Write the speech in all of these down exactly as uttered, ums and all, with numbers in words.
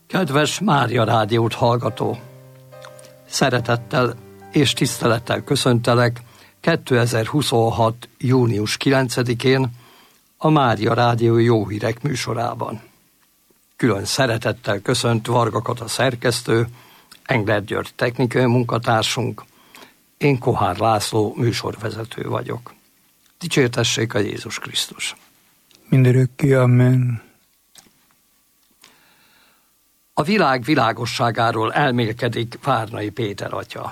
Kedves Mária Rádiót hallgató! Szeretettel és tisztelettel köszöntelek kétezer-huszonhat. június kilencedikén a Mária Rádió Jó Hírek műsorában. Külön szeretettel köszönt Varga Kata szerkesztő, Engler György technikai munkatársunk, én Kohár László műsorvezető vagyok. Dicsértessék a Jézus Krisztus! Mindörökké, amen. A világ világosságáról elmélkedik Várnai Péter atya.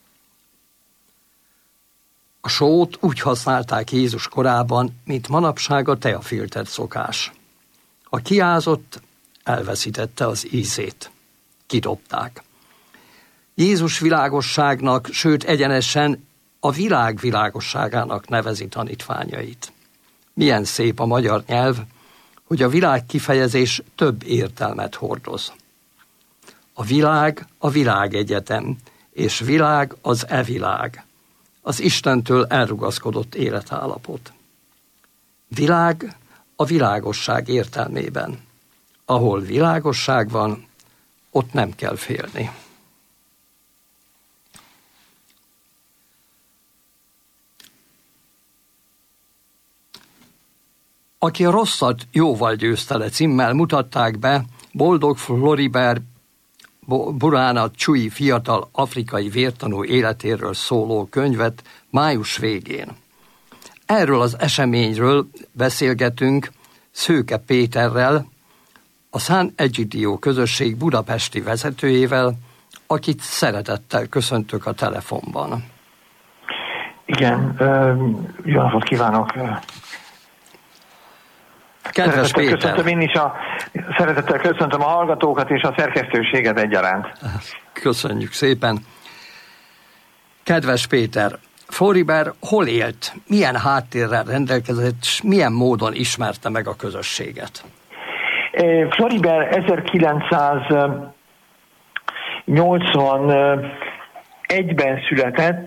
A sót úgy használták Jézus korában, mint manapság a teafiltert szokás. A kiázott elveszítette az ízét. Kidobták. Jézus világosságnak, sőt egyenesen a világ világosságának nevezi tanítványait. Milyen szép a magyar nyelv, hogy a világ kifejezés több értelmet hordoz. A világ a világegyetem, és világ az e-világ, az Istentől elrugaszkodott életállapot. Világ a világosság értelmében. Ahol világosság van, ott nem kell félni. Aki a rosszat jóval győzte le címmel mutatták be Boldog Floribert Burana Csui fiatal afrikai vértanú életéről szóló könyvet május végén. Erről az eseményről beszélgetünk Szőke Péterrel, a San Egidio közösség budapesti vezetőjével, akit szeretettel köszöntök a telefonban. Igen, jó napot kívánok! Kedves Péter! Köszöntöm én is a, szeretettel köszöntöm a hallgatókat és a szerkesztőséget egyaránt. Köszönjük szépen! Kedves Péter, Floribert hol élt, milyen háttérrel rendelkezett, és milyen módon ismerte meg a közösséget? Floribert ezerkilencszáznyolcvanegyben született,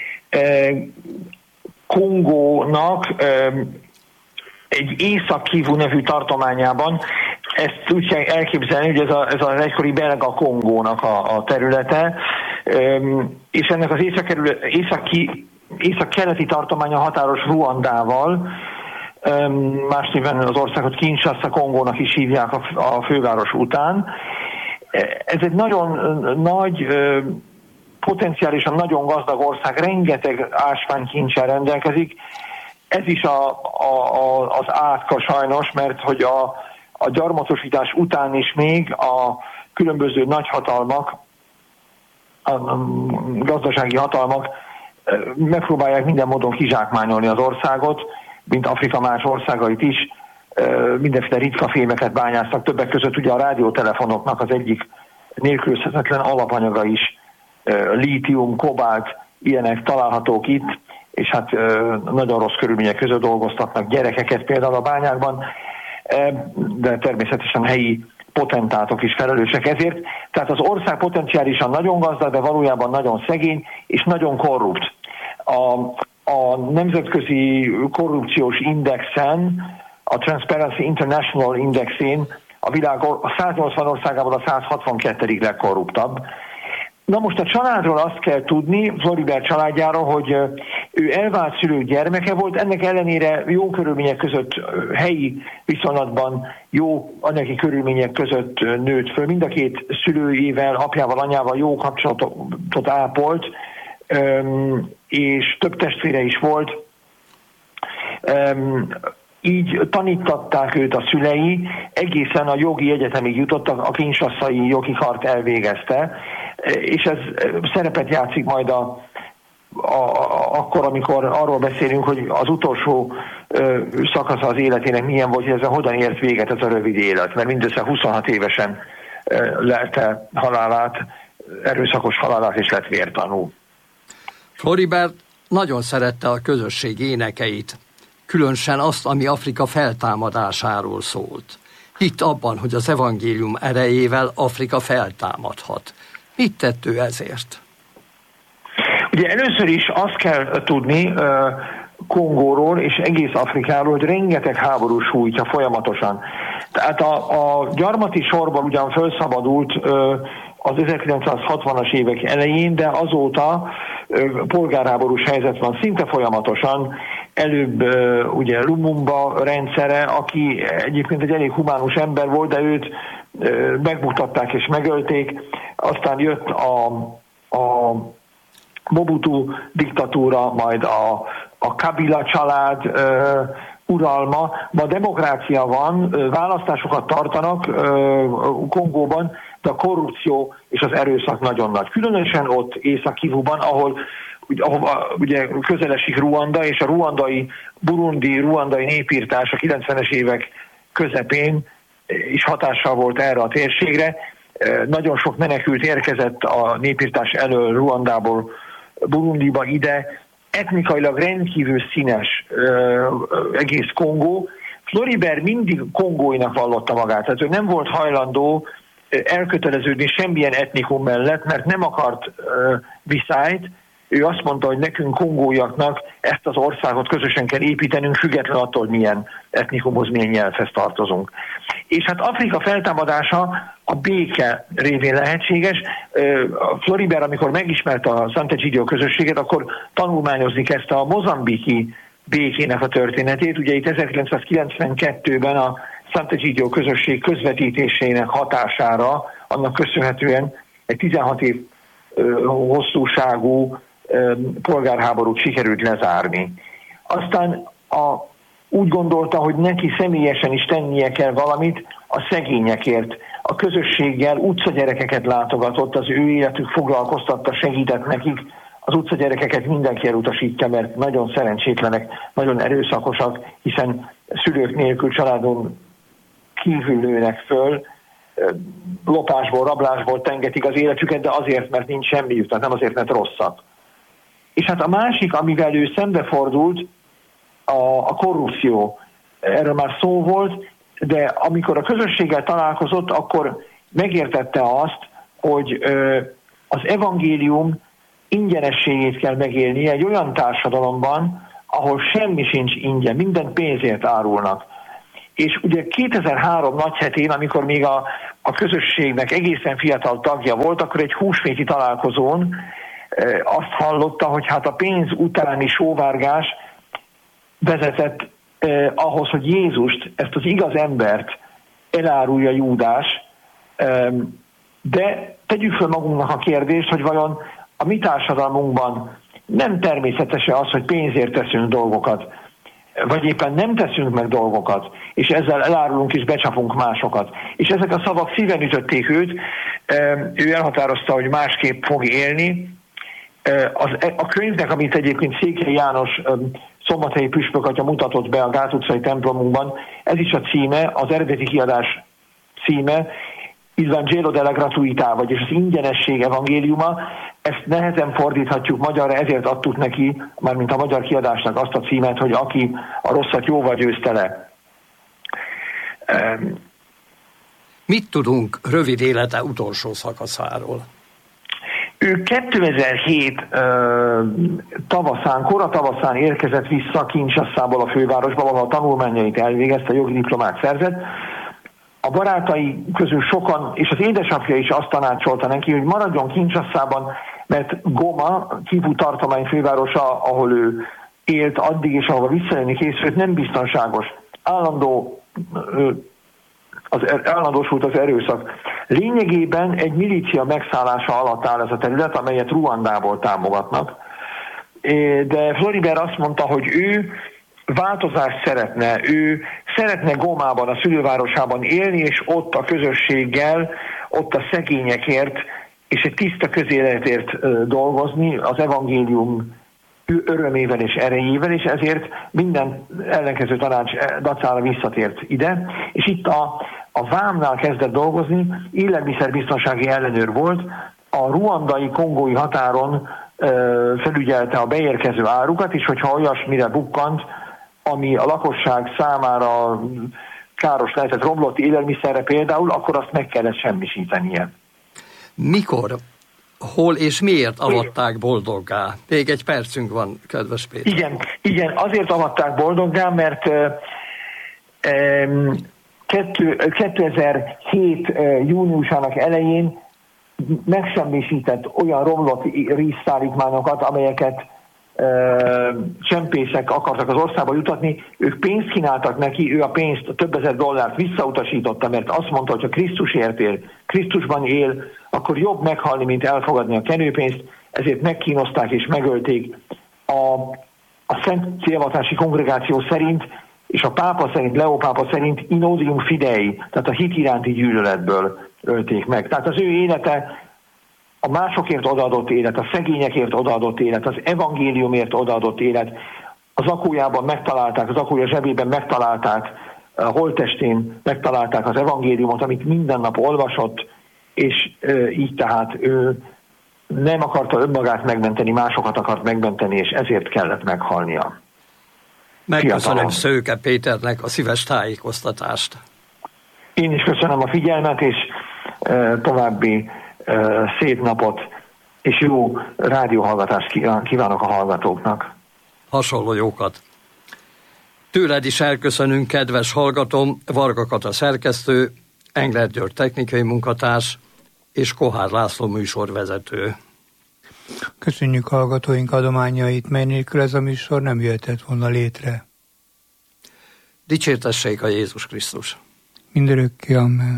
Kongónak egy Észak-Kivu nevű tartományában. Ezt úgy kell elképzelni, hogy ez, a, ez az egykori belga Kongónak a, a területe, és ennek az északi, észak-keleti tartománya határos Ruandával, más néven az országot Kinshasa Kongónak is hívják a, a főváros után. Ez egy nagyon nagy, potenciálisan nagyon gazdag ország, rengeteg ásványkincsel rendelkezik. Ez is a, a, az átka sajnos, mert hogy a, a gyarmatosítás után is még a különböző nagyhatalmak, a, a gazdasági hatalmak megpróbálják minden módon kizsákmányolni az országot, mint Afrika más országait is, mindenféle ritka fémeket bányásznak, többek között ugye a rádiótelefonoknak az egyik nélkülözhetetlen alapanyaga is, lítium, kobált, ilyenek találhatók itt, és hát nagyon rossz körülmények között dolgoztatnak gyerekeket például a bányákban, de természetesen helyi potentátok is felelősek ezért. Tehát az ország potenciálisan nagyon gazdag, de valójában nagyon szegény és nagyon korrupt. A, a nemzetközi korrupciós indexen, a Transparency International indexén a világ a száznyolcvan országából a száz hatvankettedik legkorruptabb. Na most a családról azt kell tudni, Floribert családjáról, hogy ő elvált szülők gyermeke volt, ennek ellenére jó körülmények között, helyi viszonylatban jó anyagi körülmények között nőtt föl. Mind a két szülőjével, apjával, anyával jó kapcsolatot ápolt, és több testvére is volt. Így tanítatták őt a szülei, egészen a jogi egyetemig jutott, a kinshasai jogi kart elvégezte, és ez szerepet játszik majd a, a, a, akkor, amikor arról beszélünk, hogy az utolsó ö, szakasza az életének milyen volt, hogy ezzel hogyan ért véget ez a rövid élet, mert mindössze huszonhat évesen ö, lelte halálát, erőszakos halálát, és lett vértanú. Floribert nagyon szerette a közösség énekeit, különösen azt, ami Afrika feltámadásáról szólt. Hitt abban, hogy az evangélium erejével Afrika feltámadhat. Mit tett ő ezért? Ugye először is azt kell tudni uh, Kongóról és egész Afrikáról, hogy rengeteg háború sújtja folyamatosan. Tehát a, a gyarmati sorból ugyan felszabadult az ezerkilencszázhatvanas évek elején, de azóta polgárháborús helyzet van szinte folyamatosan. Előbb ugye Lumumba rendszere, aki egyébként egy elég humánus ember volt, de őt megmutatták és megölték. Aztán jött a, a Mobutu diktatúra, majd a, a Kabila család uralma. Ma demokrácia van, választásokat tartanak Kongóban, de a korrupció és az erőszak nagyon nagy. Különösen ott Észak-Kivuban, ahol ahova ugye közel esik Ruanda, és a ruandai, burundi, ruandai népírtás a kilencvenes évek közepén is hatással volt erre a térségre. Nagyon sok menekült érkezett a népírtás elől Ruandából Burundiba ide. Etnikailag rendkívül színes egész Kongó. Floribert mindig kongóinak vallotta magát, tehát ő nem volt hajlandó elköteleződni semmilyen etnikum mellett, mert nem akart viszályt. Ő azt mondta, hogy nekünk kongóiaknak ezt az országot közösen kell építenünk, független attól, hogy milyen etnikumhoz, milyen nyelvhez tartozunk. És hát Afrika feltámadása a béke révén lehetséges. Floribert, amikor megismerte a Sant'Egidio közösséget, akkor tanulmányozni kezdte a mozambiki békének a történetét. Ugye itt ezerkilencszázkilencvenkettőben a Sant'Egidio közösség közvetítésének hatására, annak köszönhetően egy tizenhat év hosszúságú polgárháborút sikerült lezárni. Aztán a, úgy gondolta, hogy neki személyesen is tennie kell valamit a szegényekért. A közösséggel utcagyerekeket látogatott, az ő életük foglalkoztatta, segített nekik. Az utcagyerekeket mindenki elutasítja, mert nagyon szerencsétlenek, nagyon erőszakosak, hiszen szülők nélkül családon kívül nőnek föl, lopásból, rablásból tengetik az életüket, de azért, mert nincs semmiük, tehát nem azért, mert rosszak. És hát a másik, amivel ő szembefordult, a, a korrupció. Erről már szó volt, de amikor a közösséggel találkozott, akkor megértette azt, hogy ö, az evangélium ingyenességét kell megélnie egy olyan társadalomban, ahol semmi sincs ingyen, minden pénzért árulnak. És ugye kétezer-három nagy hetén, amikor még a, a közösségnek egészen fiatal tagja volt, akkor egy húsvéti találkozón e, azt hallotta, hogy hát a pénz utáni sóvárgás vezetett e, ahhoz, hogy Jézust, ezt az igaz embert elárulja Júdás, e, de tegyük fel magunknak a kérdést, hogy vajon a mi társadalmunkban nem természetes-e az, hogy pénzért teszünk dolgokat, vagy éppen nem teszünk meg dolgokat, és ezzel elárulunk és becsapunk másokat. És ezek a szavak szíven ütötték őt, ő elhatározta, hogy másképp fog élni. A könyvnek, amit egyébként Székely János szombathelyi püspök atya mutatott be a Gát utcai templomunkban, ez is a címe, az eredeti kiadás címe, Il Vangelo della Gratuità, vagyis az ingyenesség evangéliuma. Ezt nehezen fordíthatjuk magyarra, ezért adtuk neki, mármint a magyar kiadásnak azt a címet, hogy aki a rosszat jóval győzte le. Mit tudunk rövid élete utolsó szakaszáról? Ő kétezer-hét uh, tavaszán, kora tavaszán érkezett vissza Kinshasa-ból a fővárosba, ahol a tanulmányait elvégezte, a jogi diplomát szerzett. A barátai közül sokan, és az édesapja is azt tanácsolta neki, hogy maradjon Kinshasa-ban, mert Goma, Kivu tartomány fővárosa, ahol ő élt addig, és ahova visszajönni készült, nem biztonságos. Állandó, az, állandósult az erőszak. Lényegében egy milícia megszállása alatt áll ez a terület, amelyet Ruandából támogatnak. De Floribert azt mondta, hogy ő változást szeretne, ő szeretne Gomában, a szülővárosában élni, és ott a közösséggel, ott a szegényekért, és egy tiszta közéletért dolgozni, az evangélium örömével és erejével, és ezért minden ellenkező tanács dacára visszatért ide, és itt a, a vámnál kezdett dolgozni, élelmiszerbiztonsági ellenőr volt, a ruandai kongói határon ö, felügyelte a beérkező árukat, és hogyha olyasmire bukkant, ami a lakosság számára káros lehetett, romlott élelmiszerre például, akkor azt meg kellett semmisítenie. Mikor, hol és miért avatták boldoggá? Még egy percünk van, kedves Péter. Igen, igen, azért avatták boldoggá, mert um, kétezer-hét júniusának elején megsemmisített olyan romlott rizszállítmányokat, amelyeket csempészek akartak az országba jutatni, ők pénzt kínáltak neki, ő a pénzt, a több ezer dollárt visszautasította, mert azt mondta, hogy ha Krisztusért él, Krisztusban él, akkor jobb meghalni, mint elfogadni a kenőpénzt, ezért megkínozták és megölték. A, a Szent Célvatási Kongregáció szerint, és a pápa szerint, Leó pápa szerint in odium fidei, tehát a hit iránti gyűlöletből ölték meg. Tehát az ő élete, a másokért odaadott élet, a szegényekért odaadott élet, az evangéliumért odaadott élet, az akójában megtalálták, az akója zsebében megtalálták, a holttestén megtalálták az evangéliumot, amit minden nap olvasott, és e, így tehát ő nem akarta önmagát megmenteni, másokat akart megmenteni, és ezért kellett meghalnia. Megköszönöm Szőke Péternek a szíves tájékoztatást. Én is köszönöm a figyelmet, és e, további e, szép napot, és jó rádióhallgatást kívánok a hallgatóknak. Hasonló jókat. Tőled is elköszönünk, kedves hallgatóm, Varga Kata szerkesztő, Engler György technikai munkatárs és Kohár László műsorvezető. Köszönjük hallgatóink adományait, mely nélkül ez a műsor nem jöhetett volna létre. Dicsértessék a Jézus Krisztus! Mindörökké, amen.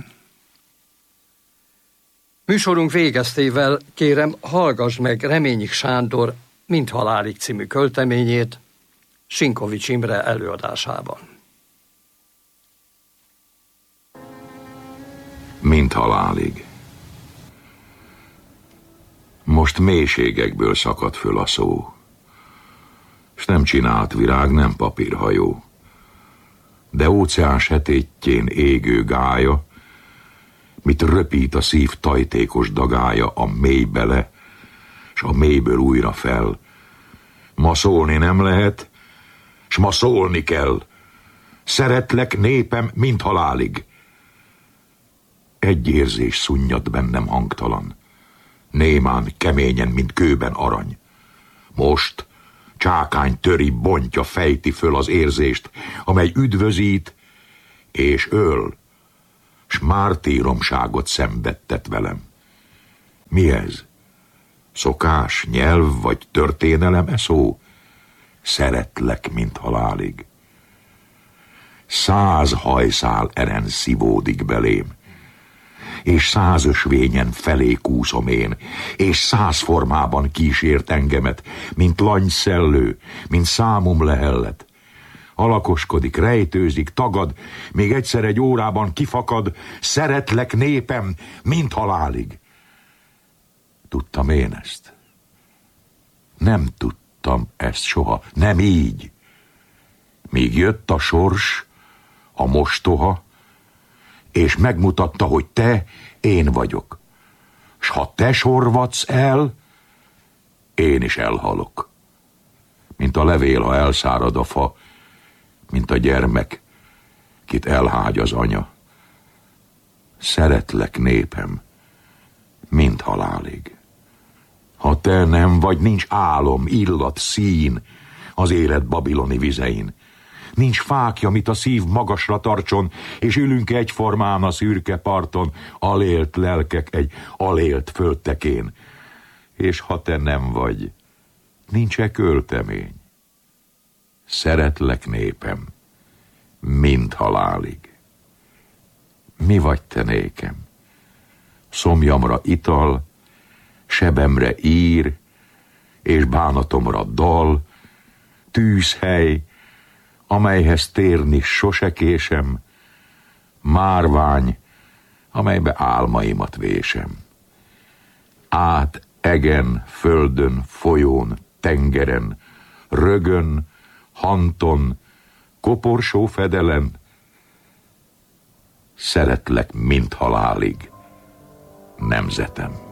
Műsorunk végeztével kérem, hallgass meg Reményik Sándor Mint halálig című költeményét Sinkovics Imre előadásában. Mint halálig. Most mélységekből szakad föl a szó, s nem csinált virág, nem papírhajó, de óceán setétjén égő gája, mit röpít a szív tajtékos dagája a mély bele, s a mélyből újra fel. Ma szólni nem lehet, s ma szólni kell. Szeretlek, népem, mint halálig. Egy érzés szunnyad bennem hangtalan, némán, keményen, mint kőben arany. Most csákány töri, bontja, fejti föl az érzést, amely üdvözít és öl, s mártíromságot szenvedtet velem. Mi ez? Szokás, nyelv vagy történelem e szó? Szeretlek, mint halálig. Száz hajszál eren szivódik belém, és száz ösvényen felé kúszom én, és száz formában kísért engemet, mint langyszellő, mint számom lehellet. Alakoskodik, rejtőzik, tagad, még egyszer egy órában kifakad, szeretlek, népem, mint halálig. Tudtam én ezt? Nem tudtam ezt soha, nem így. Míg jött a sors, a mostoha, és megmutatta, hogy te, én vagyok. S ha te sorvadsz el, én is elhalok. Mint a levél, ha elszárad a fa, mint a gyermek, kit elhágy az anya. Szeretlek, népem, mint halálig. Ha te nem vagy, nincs álom, illat, szín az élet babiloni vizein. Nincs fákja, mit a szív magasra tartson, és ülünk egyformán a szürke parton, alélt lelkek egy alélt földtekén. És ha te nem vagy, nincs-e költemény. Szeretlek, népem, mint halálig. Mi vagy te nékem? Szomjamra ital, sebemre ír, és bánatomra dal, tűzhely, amelyhez térni sose késem, márvány, amelybe álmaimat vésem. Át egen, földön, folyón, tengeren, rögön, hanton, koporsó fedelen, szeretlek, mint halálig, nemzetem.